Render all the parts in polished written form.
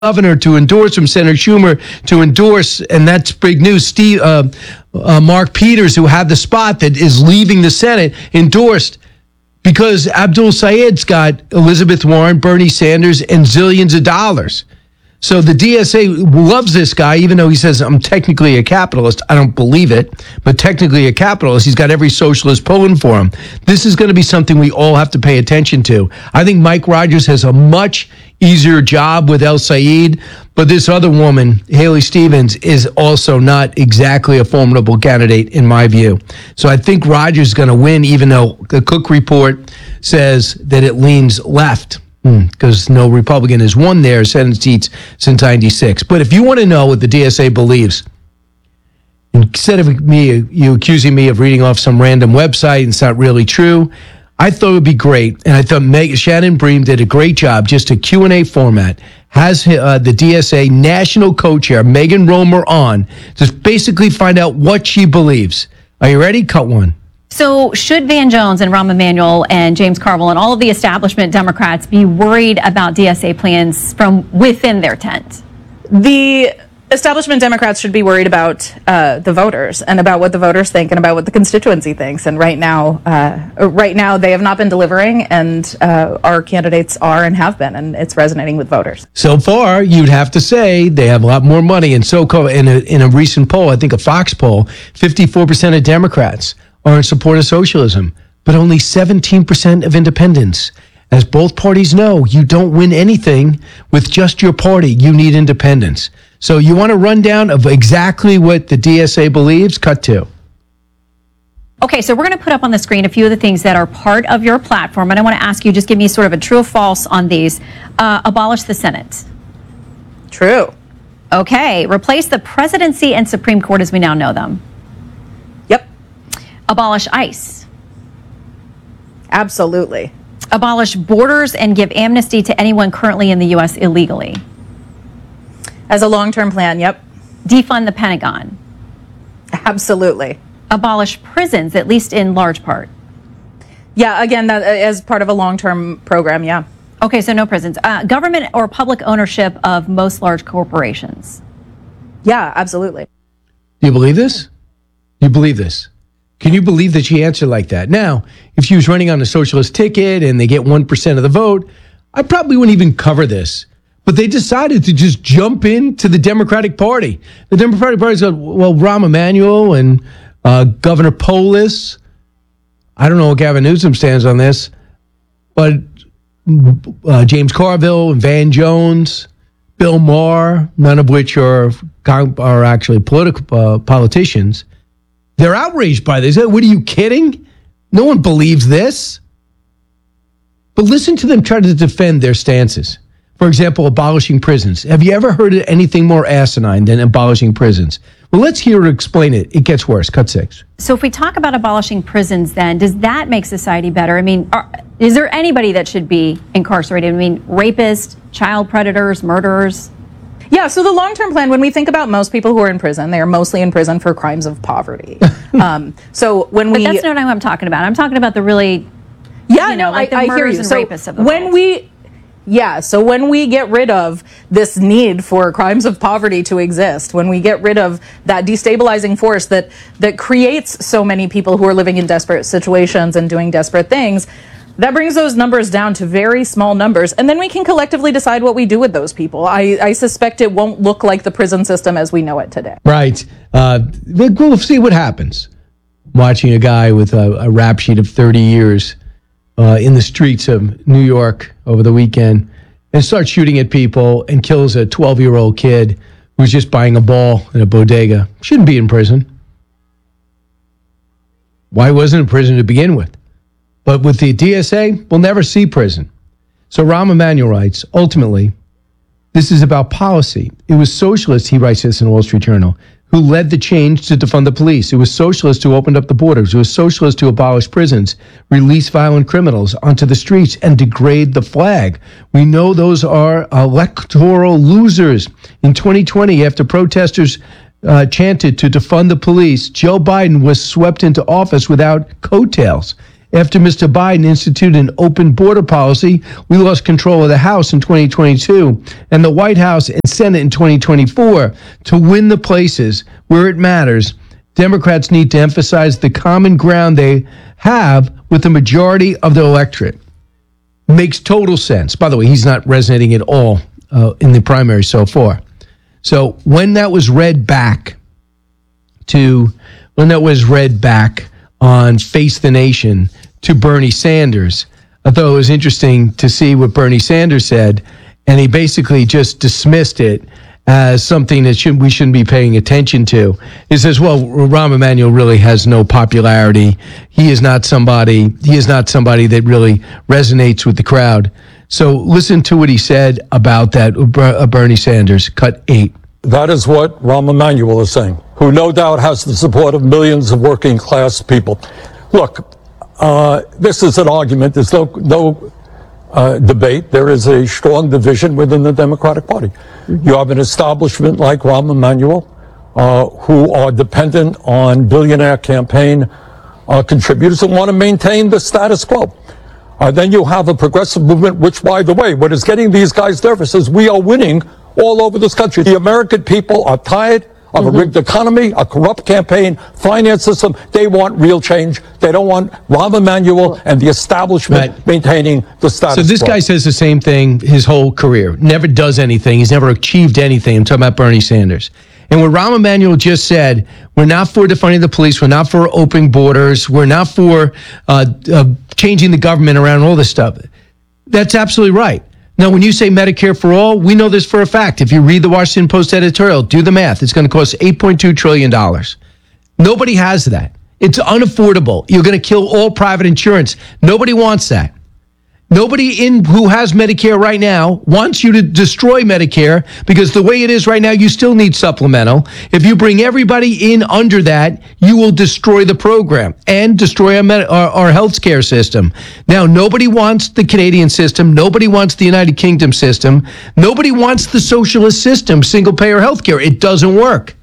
governor to endorse, from Senator Schumer to endorse, and that's big news. Mark Peters, who had the spot that is leaving the Senate, endorsed because Abdul Sayed's got Elizabeth Warren, Bernie Sanders, and zillions of dollars. So the DSA loves this guy, even though he says, I'm technically a capitalist. I don't believe it, but technically a capitalist. He's got every socialist pulling for him. This is going to be something we all have to pay attention to. I think Mike Rogers has a much easier job with El Sayed, but this other woman, Haley Stevens, is also not exactly a formidable candidate in my view. So I think Rogers is going to win, even though the Cook report says that it leans left, because no Republican has won their Senate seats since 96. But if you want to know what the DSA believes, instead of you accusing me of reading off some random website and it's not really true, I thought it would be great. And I thought Shannon Bream did a great job, just a Q&A format, has the DSA national co-chair, Megan Romer, on to basically find out what she believes. Are you ready? Cut one. So should Van Jones and Rahm Emanuel and James Carville and all of the establishment Democrats be worried about DSA plans from within their tent? The establishment Democrats should be worried about the voters and about what the voters think and about what the constituency thinks. And right now they have not been delivering, and our candidates are and have been, and it's resonating with voters. So far, you'd have to say they have a lot more money. And so in a recent poll, I think a Fox poll, 54% of Democrats are in support of socialism, but only 17% of independents. As both parties know, you don't win anything with just your party. You need independence. So you want a rundown of exactly what the DSA believes? Cut two. Okay, so we're going to put up on the screen a few of the things that are part of your platform, and I want to ask you, just give me sort of a true or false on these. Abolish the Senate. True. Okay, replace the presidency and Supreme Court as we now know them. Yep. Abolish ICE. Absolutely. Abolish borders and give amnesty to anyone currently in the U.S. illegally. As a long-term plan, yep. Defund the Pentagon. Absolutely. Abolish prisons, at least in large part. Yeah, again, that as part of a long-term program, yeah. Okay, so no prisons. Government or public ownership of most large corporations. Yeah, absolutely. Do you believe this? You believe this? Can you believe that she answered like that? Now, if she was running on a socialist ticket and they get 1% of the vote, I probably wouldn't even cover this. But they decided to just jump into the Democratic Party. The Democratic Party said, well, Rahm Emanuel and Governor Polis, I don't know what Gavin Newsom stands on this, but James Carville and Van Jones, Bill Maher, none of which are actually politicians, they're outraged by this. What, are you kidding? No one believes this. But listen to them try to defend their stances. For example, abolishing prisons. Have you ever heard of anything more asinine than abolishing prisons? Well, let's hear her explain it. It gets worse. Cut six. So if we talk about abolishing prisons, then does that make society better? I mean, is there anybody that should be incarcerated? I mean, rapists, child predators, murderers? Yeah, so the long-term plan, when we think about most people who are in prison, they are mostly in prison for crimes of poverty. So when But that's not what I'm talking about. I'm talking about the really, like the murders and rapists of the world. So when we get rid of this need for crimes of poverty to exist, when we get rid of that destabilizing force that creates so many people who are living in desperate situations and doing desperate things, that brings those numbers down to very small numbers, and then we can collectively decide what we do with those people. I suspect it won't look like the prison system as we know it today. Right. We'll see what happens. Watching a guy with a rap sheet of 30 years in the streets of New York over the weekend and starts shooting at people and kills a 12-year-old kid who's just buying a ball in a bodega. Shouldn't be in prison. Why wasn't in prison to begin with? But with the DSA, we'll never see prison. So Rahm Emanuel writes, ultimately, this is about policy. It was socialists, he writes this in the Wall Street Journal, who led the change to defund the police. It was socialists who opened up the borders. It was socialists who abolished prisons, release violent criminals onto the streets, and degrade the flag. We know those are electoral losers. In 2020, after protesters chanted to defund the police, Joe Biden was swept into office without coattails. After Mr. Biden instituted an open border policy, we lost control of the House in 2022 and the White House and Senate in 2024. To win the places where it matters, Democrats need to emphasize the common ground they have with the majority of the electorate. Makes total sense. By the way, he's not resonating at all in the primary so far. So when that was read back on Face the Nation to Bernie Sanders, I thought it was interesting to see what Bernie Sanders said, and he basically just dismissed it as something that we shouldn't be paying attention to. He says, well, Rahm Emanuel really has no popularity. He is not somebody that really resonates with the crowd. So listen to what he said about that, Bernie Sanders, cut 8. That is what Rahm Emanuel is saying, who no doubt has the support of millions of working class people. Look, this is an argument. There's no debate. There is a strong division within the Democratic Party. You have an establishment like Rahm Emanuel, who are dependent on billionaire campaign contributors and want to maintain the status quo. Then you have a progressive movement, which, by the way, what is getting these guys nervous is we are winning all over this country. The American people are tired of a rigged economy, a corrupt campaign, finance system. They want real change. They don't want Rahm Emanuel and the establishment maintaining the status quo. So this guy says the same thing his whole career. Never does anything. He's never achieved anything. I'm talking about Bernie Sanders. And what Rahm Emanuel just said, we're not for defunding the police. We're not for opening borders. We're not for changing the government around, all this stuff. That's absolutely right. Now, when you say Medicare for all, we know this for a fact. If you read the Washington Post editorial, do the math. It's going to cost $8.2 trillion. Nobody has that. It's unaffordable. You're going to kill all private insurance. Nobody wants that. Nobody who has Medicare right now wants you to destroy Medicare, because the way it is right now, you still need supplemental. If you bring everybody in under that, you will destroy the program and destroy our health care system. Now, nobody wants the Canadian system. Nobody wants the United Kingdom system. Nobody wants the socialist system, single-payer health care. It doesn't work.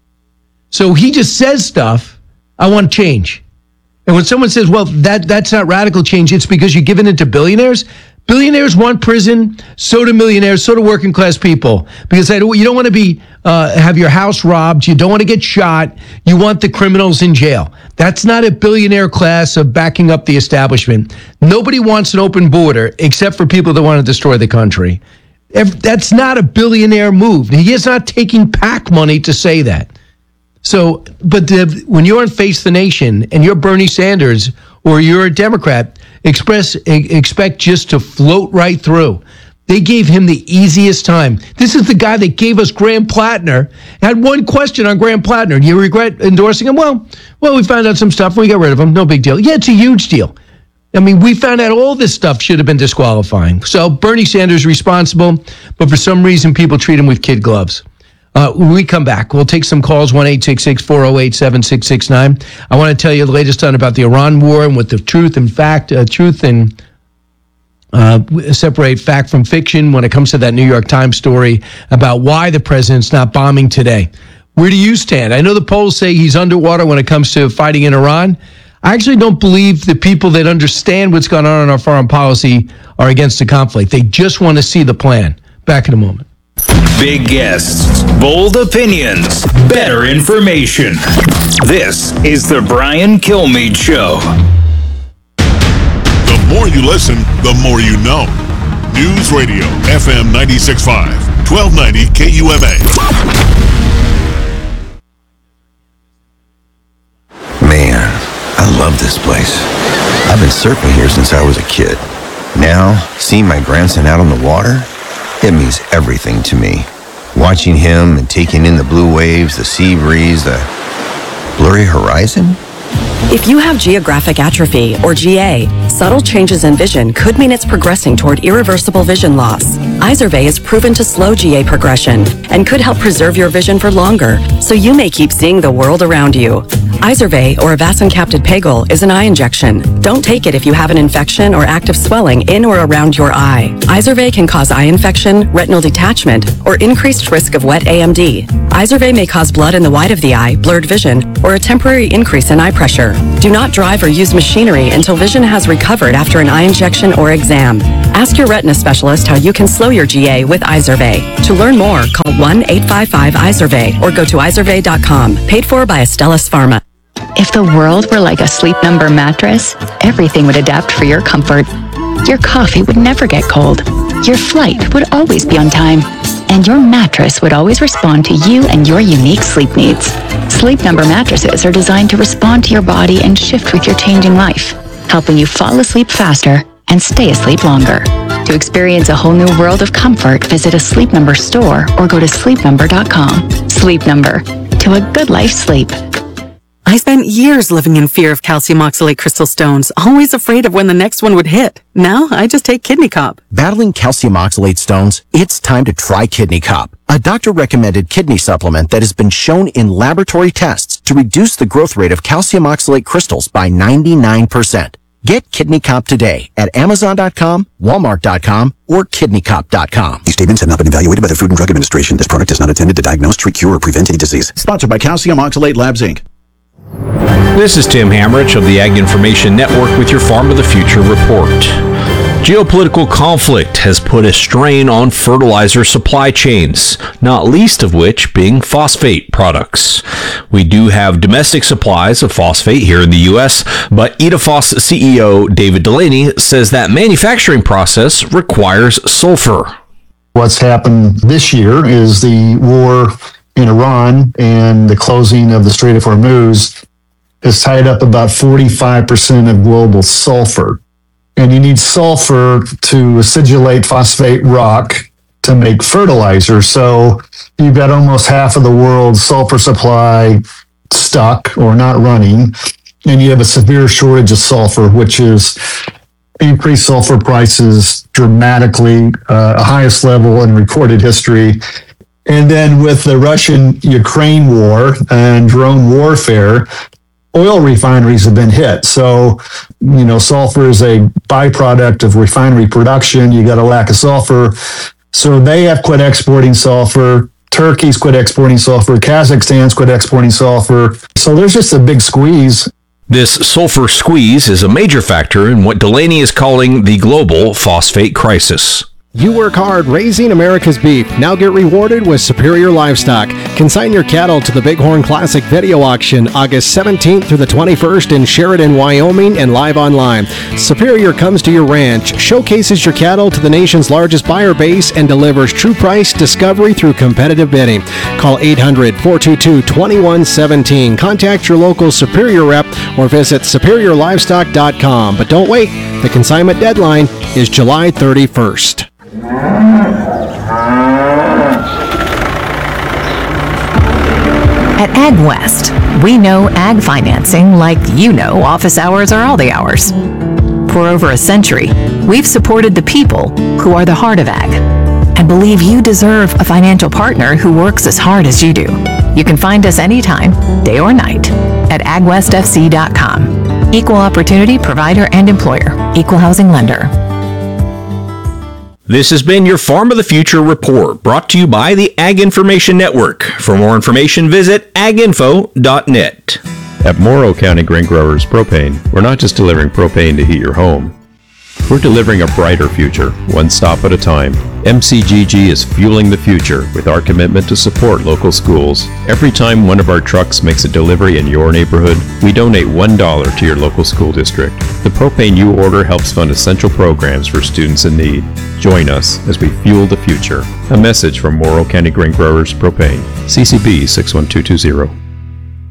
So he just says stuff, I want change. And when someone says, well, that's not radical change, it's because you're giving it to billionaires. Billionaires want prison, so do millionaires, so do working class people. Because you don't want to be have your house robbed, you don't want to get shot, you want the criminals in jail. That's not a billionaire class of backing up the establishment. Nobody wants an open border except for people that want to destroy the country. That's not a billionaire move. He is not taking PAC money to say that. So, but when you're on Face the Nation and you're Bernie Sanders or you're a Democrat, expect just to float right through. They gave him the easiest time. This is the guy that gave us Graham Plattner. Had one question on Graham Plattner. Do you regret endorsing him? Well, we found out some stuff and we got rid of him. No big deal. Yeah, it's a huge deal. I mean, we found out all this stuff should have been disqualifying. So Bernie Sanders responsible, but for some reason people treat him with kid gloves. When we come back, we'll take some calls, 1-866-408-7669. I want to tell you the latest on about the Iran war and what the truth and separate fact from fiction when it comes to that New York Times story about why the president's not bombing today. Where do you stand? I know the polls say he's underwater when it comes to fighting in Iran. I actually don't believe the people that understand what's going on in our foreign policy are against the conflict. They just want to see the plan. Back in a moment. Big guests, bold opinions, better information. This is the Brian Kilmeade Show. The more you listen, the more you know. News Radio, FM 96.5, 1290 KUMA. Man, I love this place. I've been surfing here since I was a kid. Now, seeing my grandson out on the water, it means everything to me. Watching him and taking in the blue waves, the sea breeze, the blurry horizon. If you have geographic atrophy, or GA, subtle changes in vision could mean it's progressing toward irreversible vision loss. Izervay is proven to slow GA progression and could help preserve your vision for longer, so you may keep seeing the world around you. Izervay, or Avastin-capted Pagol, is an eye injection. Don't take it if you have an infection or active swelling in or around your eye. Izervay can cause eye infection, retinal detachment, or increased risk of wet AMD. Izervay may cause blood in the white of the eye, blurred vision, or a temporary increase in eye pressure. Do not drive or use machinery until vision has recovered after an eye injection or exam. Ask your retina specialist how you can slow your GA with Izervay. To learn more, call 1-855-IZERVAY or go to izervay.com. Paid for by Astellas Pharma. If the world were like a Sleep Number mattress, everything would adapt for your comfort. Your coffee would never get cold. Your flight would always be on time. And your mattress would always respond to you and your unique sleep needs. Sleep Number mattresses are designed to respond to your body and shift with your changing life, helping you fall asleep faster and stay asleep longer. To experience a whole new world of comfort, visit a Sleep Number store or go to sleepnumber.com. Sleep Number. To a good life sleep. I spent years living in fear of calcium oxalate crystal stones, always afraid of when the next one would hit. Now, I just take Kidney Cop. Battling calcium oxalate stones? It's time to try Kidney Cop, a doctor-recommended kidney supplement that has been shown in laboratory tests to reduce the growth rate of calcium oxalate crystals by 99%. Get Kidney Cop today at Amazon.com, Walmart.com, or KidneyCop.com. These statements have not been evaluated by the Food and Drug Administration. This product is not intended to diagnose, treat, cure, or prevent any disease. Sponsored by Calcium Oxalate Labs, Inc. This is Tim Hamrich of the Ag Information Network with your Farm of the Future report. Geopolitical conflict has put a strain on fertilizer supply chains, not least of which being phosphate products. We do have domestic supplies of phosphate here in the U.S., but Itafos CEO David Delaney says that manufacturing process requires sulfur. What's happened this year is the war in Iran and the closing of the Strait of Hormuz has tied up about 45% of global sulfur. And you need sulfur to acidulate phosphate rock to make fertilizer. So you've got almost half of the world's sulfur supply stuck or not running. And you have a severe shortage of sulfur, which is increased sulfur prices dramatically, highest level in recorded history. And then with the Russian-Ukraine war and drone warfare, oil refineries have been hit. So, sulfur is a byproduct of refinery production. You got a lack of sulfur. So they have quit exporting sulfur. Turkey's quit exporting sulfur. Kazakhstan's quit exporting sulfur. So there's just a big squeeze. This sulfur squeeze is a major factor in what Delaney is calling the global phosphate crisis. You work hard raising America's beef. Now get rewarded with Superior Livestock. Consign your cattle to the Bighorn Classic Video Auction August 17th through the 21st in Sheridan, Wyoming, and live online. Superior comes to your ranch, showcases your cattle to the nation's largest buyer base, and delivers true price discovery through competitive bidding. Call 800-422-2117. Contact your local Superior rep or visit superiorlivestock.com. But don't wait. The consignment deadline is July 31st. At AgWest, we know ag financing like you know office hours are all the hours. For over a century, we've supported the people who are the heart of ag and believe you deserve a financial partner who works as hard as you do. You can find us anytime, day or night, at agwestfc.com. Equal opportunity provider and employer. Equal housing lender. This has been your Farm of the Future report, brought to you by the Ag Information Network. For more information, visit aginfo.net. At Morrow County Grain Growers Propane, we're not just delivering propane to heat your home. We're delivering a brighter future, one stop at a time. MCGG is fueling the future with our commitment to support local schools. Every time one of our trucks makes a delivery in your neighborhood, we donate $1 to your local school district. The propane you order helps fund essential programs for students in need. Join us as we fuel the future. A message from Morrow County Grain Growers Propane. CCB 61220.